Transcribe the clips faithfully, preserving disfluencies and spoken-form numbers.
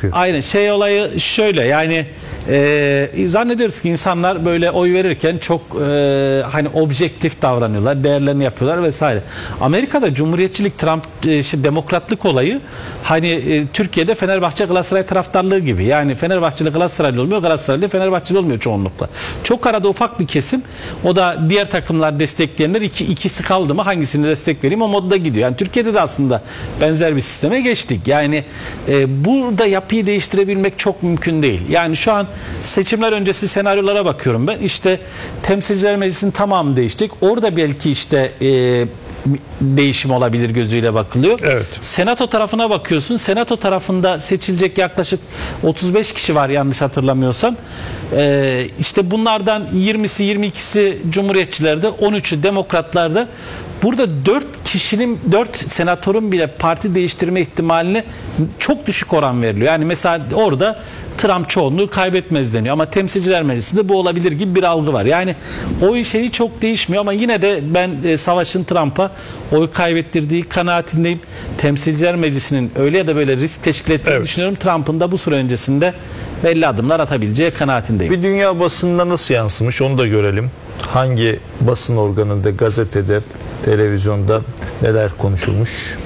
çıkıyor. Aynen, şey olayı şöyle, yani e, zannediyoruz ki insanlar böyle oy verirken çok e, hani objektif davranıyorlar, değerlerini yapıyorlar vesaire. Amerika'da cumhuriyetçilik, Trump e, şey, demokratlık olayı hani e, Türkiye'de Fenerbahçe Galatasaray taraftarlığı gibi. Yani Fenerbahçeli Galatasaraylı olmuyor, Galatasaraylı Fenerbahçeli olmuyor çoğunlukla. Çok arada ufak bir kesim, o da diğer takımlar destekleyenler, iki, ikisi kaldı mı hangisini destek vereyim o modda gidiyor. Yani Türkiye'de de aslında benzer bir sisteme geçtik. Yani e, burada yapıyı değiştirebilmek çok mümkün değil. Yani şu an seçimler öncesi senaryolara bakıyorum ben. İşte Temsilciler Meclisi'nin tamamı değiştik. Orada belki işte e, değişim olabilir gözüyle bakılıyor. Evet. Senato tarafına bakıyorsun. Senato tarafında seçilecek yaklaşık otuz beş kişi var yanlış hatırlamıyorsam. Ee, işte bunlardan yirmisi yirmi ikisi Cumhuriyetçilerde, on üçü Demokratlarda. Burada dört kişinin, dört senatörün bile parti değiştirme ihtimaline çok düşük oran veriliyor. Yani mesela orada Trump çoğunluğu kaybetmez deniyor ama Temsilciler Meclisi'nde bu olabilir gibi bir algı var. Yani oy şeyi çok değişmiyor ama yine de ben e, savaşın Trump'a oy kaybettirdiği kanaatindeyim. Temsilciler Meclisi'nin öyle ya da böyle risk teşkil ettiğini evet. düşünüyorum. Trump'ın da bu süre öncesinde belli adımlar atabileceği kanaatindeyim. Bir dünya basınında nasıl yansımış onu da görelim. Hangi basın organında, gazetede, televizyonda neler konuşulmuş?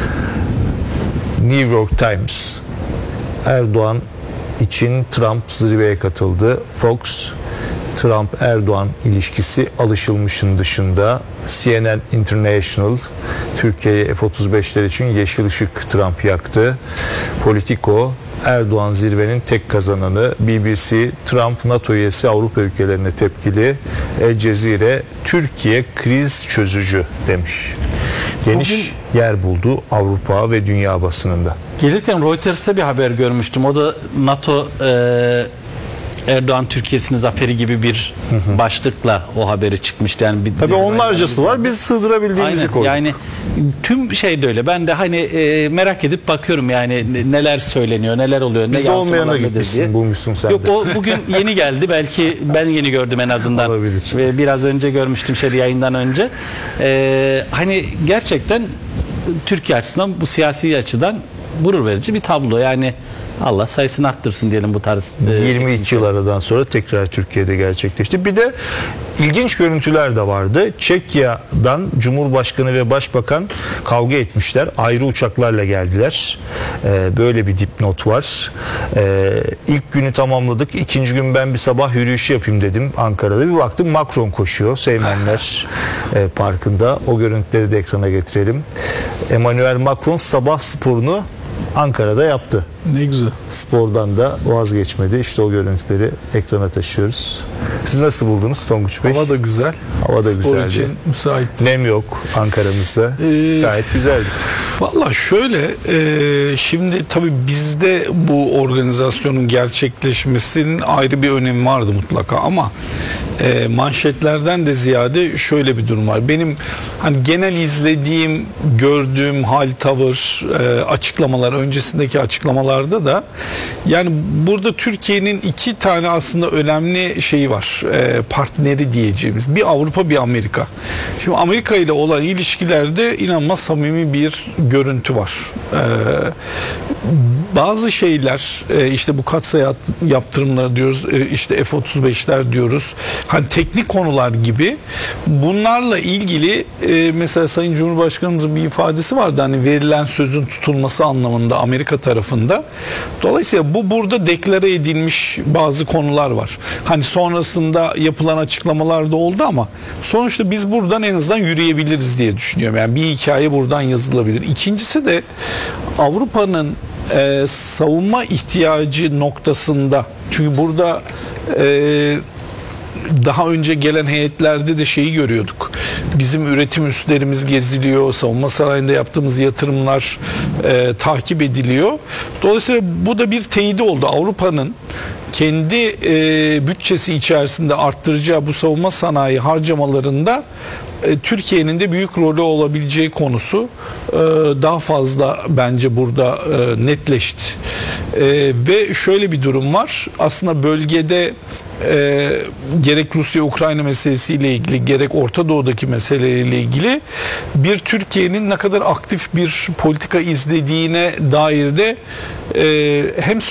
New York Times: Erdoğan için Trump zirveye katıldı. Fox: Trump-Erdoğan ilişkisi alışılmışın dışında. C N N International: Türkiye'ye F otuz beşler için yeşil ışık Trump yaktı. Politico: Erdoğan zirvenin tek kazananı. B B C: Trump NATO üyesi Avrupa ülkelerine tepkili. El Cezire: Türkiye kriz çözücü demiş. Geniş Bugün, yer buldu Avrupa ve dünya basınında. Gelirken Reuters'te bir haber görmüştüm. O da NATO e, Erdoğan Türkiye'sinin zaferi gibi bir hı hı. başlıkla o haberi çıkmıştı. Yani bir, tabii onlarcası var. Biz sığdırabildiğimizi koyduk. Yani tüm şey de öyle. Ben de hani e, merak edip bakıyorum yani neler söyleniyor, neler oluyor, Biz ne de olmayana gitmişsin, diye. bulmuşsun sen Yok, de. o bugün yeni geldi. Belki ben yeni gördüm en azından. Olabilir. Ve biraz önce görmüştüm şey yayından önce. E, hani gerçekten Türkiye açısından, bu siyasi açıdan gurur verici bir tablo. Yani Allah sayısını arttırsın diyelim bu tarz. yirmi iki yıl aradan sonra tekrar Türkiye'de gerçekleşti. Bir de ilginç görüntüler de vardı. Çekya'dan Cumhurbaşkanı ve Başbakan kavga etmişler. Ayrı uçaklarla geldiler. Ee, böyle bir dipnot var. Ee, ilk günü tamamladık. İkinci gün ben bir sabah yürüyüşü yapayım dedim Ankara'da. Bir baktım Macron koşuyor Seymenler e, Parkı'nda. O görüntüleri de ekrana getirelim. Emmanuel Macron sabah sporunu Ankara'da yaptı. Ne güzel. Spordan da vazgeçmedi. İşte o görüntüleri ekrana taşıyoruz. Siz nasıl buldunuz Tonguç Bey? Hava da güzel. Hava da Spor güzeldi. için müsait. Nem yok Ankara'mızda. Ee, Gayet güzeldi. Valla şöyle e, şimdi tabii bizde bu organizasyonun gerçekleşmesinin ayrı bir önemi vardı mutlaka ama e, manşetlerden de ziyade şöyle bir durum var. Benim hani genel izlediğim, gördüğüm hal, tavır, e, açıklamalar, öncesindeki açıklamalarda da yani burada Türkiye'nin iki tane aslında önemli şeyi var. E, partneri diyeceğimiz. Bir Avrupa, bir Amerika. Şimdi Amerika ile olan ilişkilerde inanılmaz samimi bir görüntü var. E, bazı şeyler e, işte bu katsayı yaptırımları diyoruz, e, işte F otuz beşler diyoruz. Hani teknik konular gibi bunlarla ilgili e, mesela Sayın Cumhurbaşkanımızın bir ifadesi vardı, hani verilen sözün tutulması anlamında Amerika tarafında. Dolayısıyla bu burada deklare edilmiş bazı konular var. Hani sonrasında yapılan açıklamalar da oldu ama sonuçta biz buradan en azından yürüyebiliriz diye düşünüyorum. Yani bir hikaye buradan yazılabilir. İkincisi de Avrupa'nın e, savunma ihtiyacı noktasında, çünkü burada e, daha önce gelen heyetlerde de şeyi görüyorduk. Bizim üretim üslerimiz geziliyor, savunma sanayinde yaptığımız yatırımlar e, takip ediliyor. Dolayısıyla bu da bir teyidi oldu. Avrupa'nın kendi e, bütçesi içerisinde arttıracağı bu savunma sanayi harcamalarında e, Türkiye'nin de büyük rolü olabileceği konusu e, daha fazla bence burada e, netleşti. E, ve şöyle bir durum var. Aslında bölgede e, gerek Rusya-Ukrayna meselesiyle ilgili, gerek Orta Doğu'daki meselelerle ilgili bir Türkiye'nin ne kadar aktif bir politika izlediğine dair de e, hem